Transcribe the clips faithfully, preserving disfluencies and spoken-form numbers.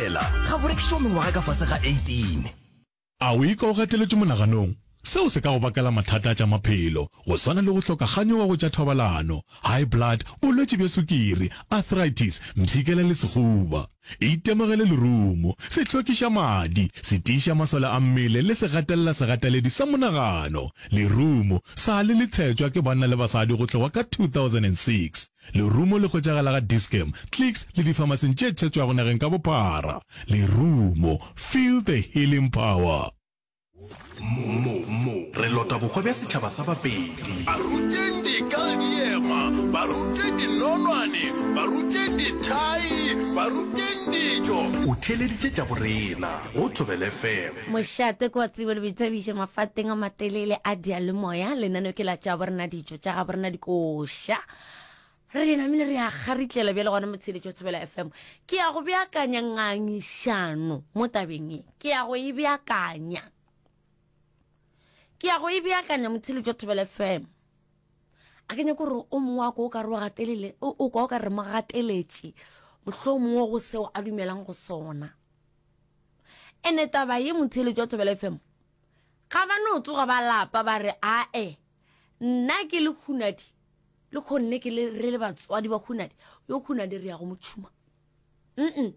fela ga borekišwa mengwaga ka fase ga eighteen. A o ika o gateletse monaganong seo se ka go bakela mathata tša maphelo go swana le go hloka ganyoga go tša thobalano, high blood, bolwetse bja sukiri, arthritis, mtshikela le sehuba. Itemogele lerumo se hlwekiša madi, se tiiša masole a mmele le se gatelela segateledi sa monagano. Lerumo sa le le tshetšwa ke banna le basadi go tloga ka two thousand six. Lerumo le kgwetšagala ga Dischem, Clicks le dipharmacing tše tshetšwa go nageng ka bophara. Lerumo, feel the healing power. Mo mo re lota bogwe bja setšhaba sa bapedi. Barutendi ka diema, barutendi nonwane, barutendi thai, barutendi jo. O theleditše tša borena go Thobela F M. Mošate kwa tsebo le boitsebišo mafateng a matelele a dialemoya lenaneo ke la tša borena dijo tša ga borena dikoša. Re namile re a garitlela bjale gona motsheletšo Thobela F M. Ke ya go beakanya ngangišano mo tabeng e. Ke ya go e beakanya. Ke ya go e beakanya motsheletšo Thobela F M. A ke nyaka gore o mongwe wa ko o ka re wa gatelele o kwa o ka re mo gateletše mohlomongwe mongwe go seo a dumelang go sona. Ene taba ye motsheletšo Thobela F M ga ba no tloga ba lapa ba re a e nna ke le khunadi le khonne ke le re le batswadi ba khunadi yo khunadi re ya go motšhuma. Mm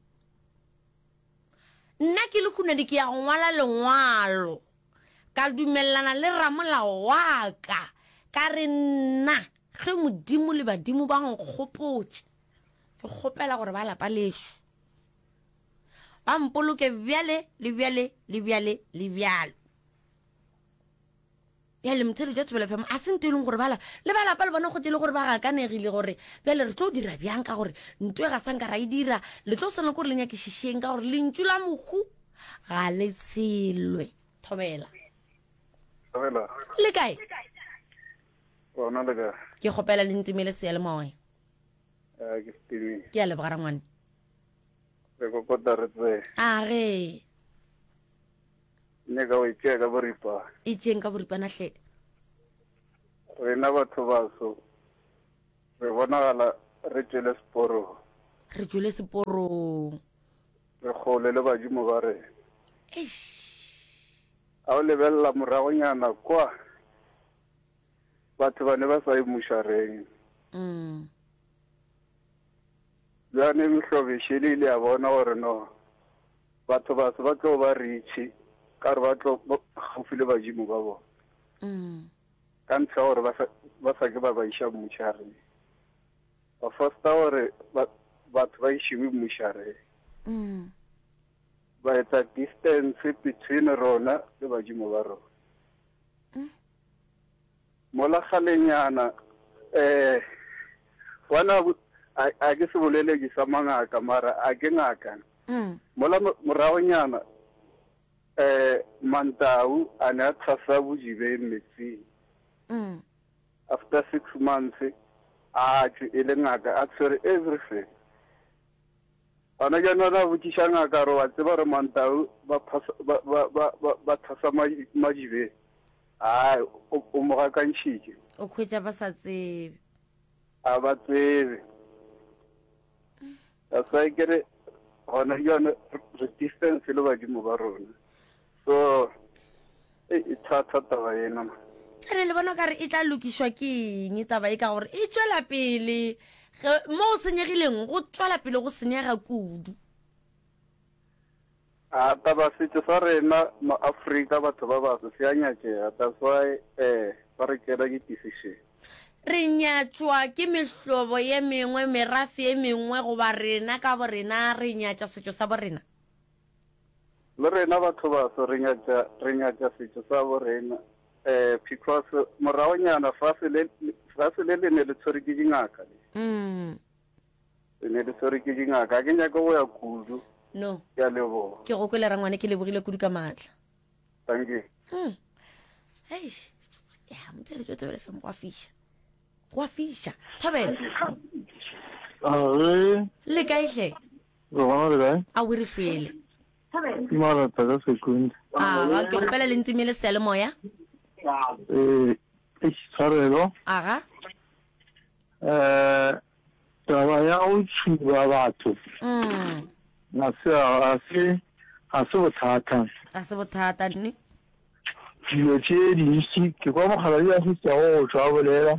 nna ke le khunadi ke ya go ngwala lengwalo ka dumelana le ramolao wa ka ka re nna ge modimo le badimo ba nkgopotše ke kgopela gore ba lapa lešo ba mpoloke bjale le bjale le bjale le bjalo. Bjale motsheletšo Thobela F M a se ntho e leng gore bala le ba lapa le bona go tse le gore ba gakanegile gore bjale re tlo dira bjang ka gore ntwe ga sanka ra e dira le tlo sona gore le nyakešišeng ka gore lentšu la mohu ga le selwe. Thobela Thobela le kae bona le ka ke kgopela le ntimele seele moya eh ke stimi ke a lebogara ngwane re go kota re tse a ge ne ka o itse ka boripa e tšeng ka boripana hle re na batho ba so re bonagala re tšwele seporo re tšwele seporong re kgole le badimo ba re eish a o lebelela moragonyana kwa batho ba ne ba sa ye mošareng mm bjane mehlobo e šhelile a bona gore no batho ba se ba tlo ba ritšhi ka re ba tlo gaufi le badimo ba bona mm ka ntlha gore ba sa ke ba ba iša mošareng ba fosta gore batho ba išime mošareng mm ba etsa distance between rona le badimo ba rona mola galenyana eh wana a ke se bolele ke sa mangaka mara a ke ngaka mm mola moragonyana eh Mantau a ne a tshasa bojibe metsing mm after six months a tse e le ngaka a tsere everything ana jana na botšiša ngaka ro wa tseba re Mantau ba ba ba ba tshasa majibe a o mo ga kantšhitše o khwetša ba sa tsebe a ba tsebe a sa ikere gona yone resistance le badimo ba rona so e thata taba ena re le bona ka re e tla lokišwa ke eng taba e ka gore e tšwela pele mo o senyegileng go tswela pele go senyega kudu a taba setšo sa rena ma-Afrika batho ba baso se a nyatšega that's why um ba re kela ke decision re nyatšwa ke mehlobo ye mengwe merafe ye mengwe goba rena ka borena re nyatša setšo sa borena le rena batho baso re nyatša setšo sa borena um because moragonyana fase le le ne le tshwere ke dingaka mm le ne le tshwere ke dingaka a ke nyaka go ya kudu no ke a leboga ke go kwele rangwane ke lebogile kudu ka maatla thank you mm eish ya motsheletšo Thobela F M go a fiša go a fiša Thobela a le kaehle re bona le kae a o re hlwele ke marata ka second a ke gopela le ntimele seale moya eh e tshwarelo aga eh taba ya go tšhuba batho mm ga se ga se ga se bothata a se bothata nne dilo tse dintsi ke kwa mogala ya go tsa go tswa bolela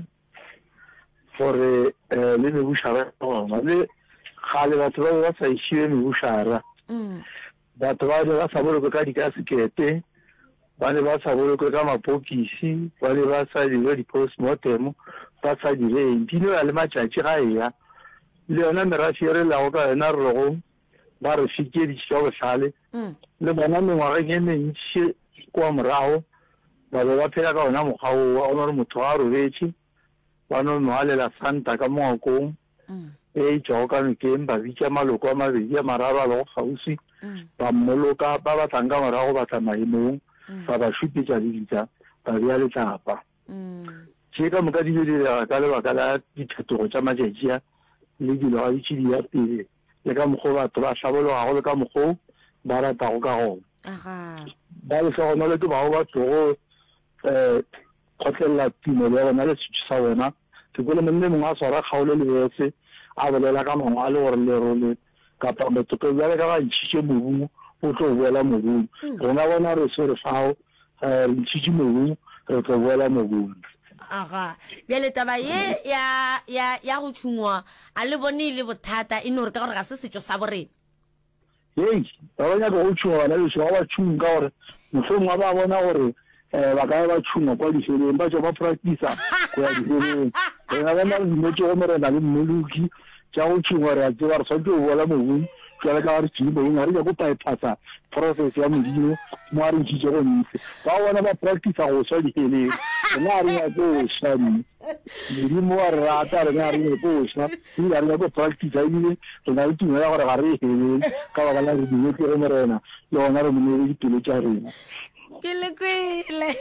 gore eh le me bushara gona le gale batho ba ba sa ishiwe me bushara mm batho ba ba sa bolo ka di kasekete ba le ba sa bolo ka mapokisi ba le ba sa dire di postmortem ba sa dire dilo ya le matšatši ga ya le yona merafi re la go ka yona rogo ba re fike di tšwa bohlale le bona mengwaga e mentši kwa morago ba be ba phela ka ona mokgao wa ona re motho a robetše ba no moalela santa ka moakong e tšwago ka nokeng ba bitša maloko a mabedi a mararo a lego gausi ba mmoloka ba batlang ka morago ba tla maemong ba ba šupetša lebitša ba bea letlapa tše ka moka di direga ka lebaka la diphetogo tša matšatši a le dilo ga di tšhedi ya pele le ka mokgwa batho ba hlabologago le ka mokgwa ba ratago ka gona ba le sa gona le ke bao ba tlogo um kgotlelela tumelo ya bona le setšo sa bona ke kole monne mongwe a swara kgaolo le bese a bolela ka mangwe a le gore lerole kapa motoko bjale ka ba ntšhitše mobung o tlo boela mobung rona bona re se re fao um re ntšhitše mobung re tlo boela mobung aga bjale taba ye ya ya ya go tšhungwa a le bone le bothata e no re ka gore ga se setšo sa borena hei ba ba nyaka go tšhunga bana beso ba ba tšhung ka gore mohlomongwe ba bona gore um ba ka ba tšhunga kwa difeleng ba tšwa ba practica go ya difeleng rena bona re dimetse go merena le mmoloki tša go tšhunga re a tseba re swantse go boela mobung jale ka gare tšhile mobung ga re ja go bypassa process ya modimo mo a re ntšhitše go ntse ba bona ba practica go swa difeleng rena a re nyake go swa modimo wa re rata rena a re nyake go swa ebile a re nyake go practica ebile rena le tumela gore ga re e feleng ka baka la re dimetse go morena le gona re monele dipelo tša rena ke le kwele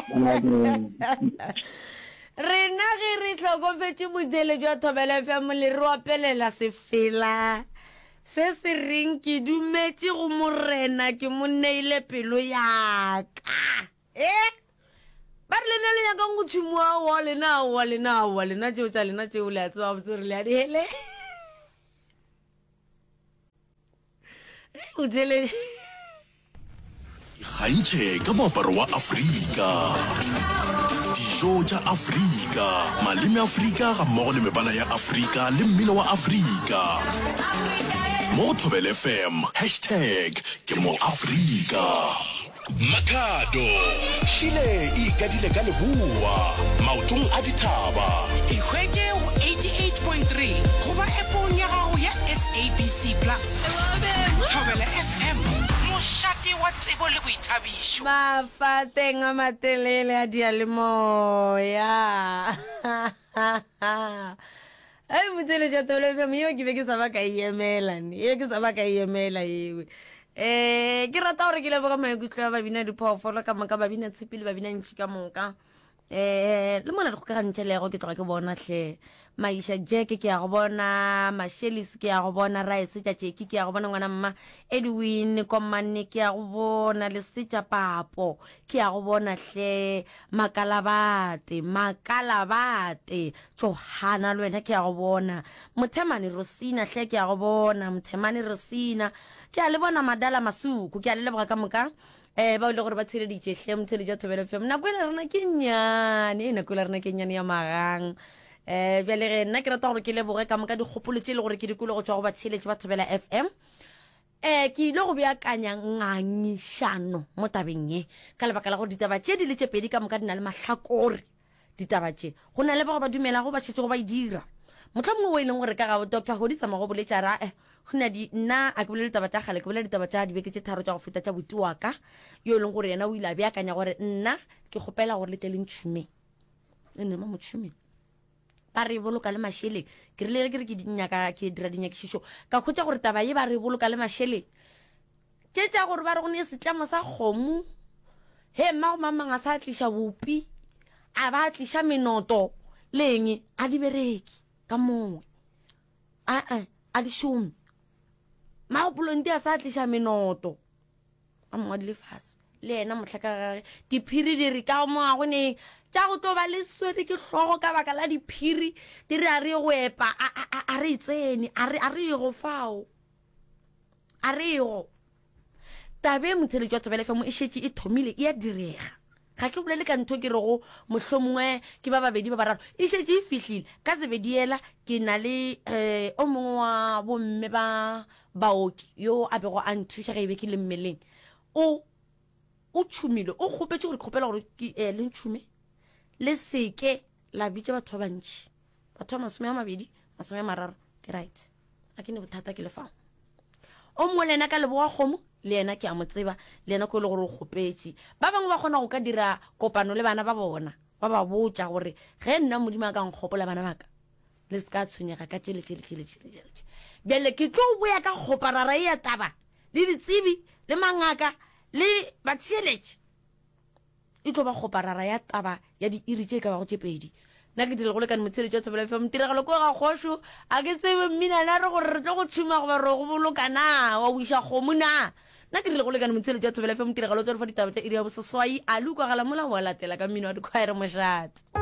rena ge re tlhokofetse modele jwa thobela fa le re opelela sefela se se reng ke dumetse go morena ke mo neile pelo yaka eh ba re lena le nyakang go tšhimoa wa lena wa lena wa lena tšeo tša lena tšeo le a tseba botse re le a dihele modele gantšhe ka moaparo wa Afrika, dijo tša Afrika, maleme Afrika ga mmogo le mebala ya Afrika le mmino wa Afrika. Mo Thobela F M hashtag ke mo Afrika. Makhado Shile e ikadile ka leboa maotong a dithaba e hwetše go eighty-eight point three go ba epong ya gago ya S A B C Plus. Thobela F M mošate wa tsebo le boithabišo mafateng a matelele a dialemoya ai motele ja Thobela F M yo ke be ke sa ba ka iemela ne ye ke sa ba ka iemela yewe eh ke rata gore ke le boga maikutlo ya babina diphoofolo ka moka babina tshipile babina ntši ka moka eh le mona le go ka ntšhelego ke tloga ke bona hle Maisha Jack ke ya go bona Mashelis ke ya go bona Rice tša Jeki ke ya go bona ngwana mma Edwin Komane ke ya go bona le setša Papo ke ya go bona hle Makalabate Makalabate Johana le wena ke ya go bona Mothemane Rosina hle ke ya go bona Mothemane Rosina ke ya le bona Madala Masuku ke ya le leboga ka moka eh ba ile gore ba tshele di tšehle motshele ja Thobela F M na kwela rena ke nyane na kwela rena ke nyane ya magang eh bjale ge nna ke rata gore ke leboge ka moka dikgopolo tše le gore ke dikolo go tswa go ba tsheletše ba Thobela F M eh ke ile go beakanya ngangišano mo tabeng ye ka lebaka la gore ditaba tše di le tše pedi ka moka di na le mahlakore ditaba tše go na le ba go ba dumela go ba šetse go ba e dira motlha mongwe o e leng gore ka ga Doctor Hodi tsamago boletša ra eh hona di nna a ke bolele ditaba tša gale ke bolele ditaba tša dibeke tše tharo tša go feta tša buti wa ka yo e leng gore yena o ile a beakanya gore nna ke kgopela gore le tle le ntšhume ene ma motšhume ba re boloka le Mashele ke rile ke re ke dinyaka ke dira dinyakišišo ka khotša gore taba ye ba re boloka le Mashele tše tša gore ba re go ne setlamo sa kgomo he mma go mamang a sa tliša bopi a ba tliša menoto leng a di bereki ka mongwe a a a di šome ma go polonti a sa tliša menoto a mongwe di lefase le ena mohlaka gage diphiri di re ka mo go ne tša go tlo ba le swere ke hlogo ka baka la diphiri di re a re go epa a re tsene a re a re go fao a re go tabe motsheletsi wa Thobela F M e šetše e thomile e a direga ga ke bolele ka ntho ke re go mohlomongwe ke ba babedi ba bararo e šetše e fihlile ka sebediela ke na le um o mongwe wa bomme ba baoki yo a bego a nthuša ga ebe ke le mmeleng o o tšhumile o kgopetše gore kgopela gore le ntšhume le seke la bitša batho ba bantši batho ba masome a mabedi masome a mararo ke right a ke ne bothata ke lefao o mongwe le ena ka leboa kgomo le ena ke a mo tseba le ena ko le gore o kgopetše ba bangwe ba kgona go ka dira kopano le bana ba bona ba ba botša gore ge nna modimo a ka nkgopola bana baka le se ka tshwenyega ka tšele tšele tšele tšele tšele bjale ke tlo boya ka kgoparara e ya taba le ditsebi le mangaka le batsheletše e tlo ba kgoparara ya taba ya di-iri tše ka bago tše pedi nna ke dire go lekane motsheletši wa Thobela F M tiragalo ko ga kgošo a ke tsebe mminana re gore re tlo go tšhuma goba re go boloka na wa buiša kgomo na nna ke dire go lekane motsheletši wa Thobela F M tiragalo tlo re fa ditaba tša iri ya boseswai a le ukagala mola wa latela ka mmino wa dikgwaere mošate